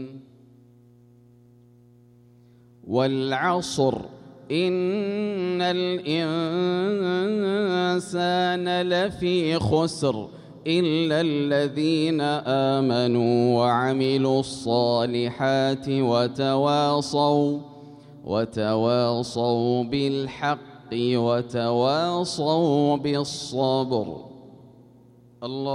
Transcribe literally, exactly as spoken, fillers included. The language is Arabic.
والعصر إن الإنسان لفي خسر إلا الذين آمنوا وعملوا الصالحات وتواصوا وتواصوا بالحق وتواصوا بالصبر. الله